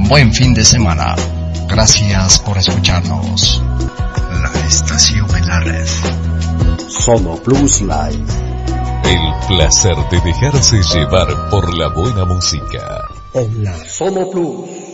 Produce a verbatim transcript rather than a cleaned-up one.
Buen fin de semana. Gracias por escucharnos. La estación en la red. Somoplus Live. El placer de dejarse llevar por la buena música. Hola. Somoplus.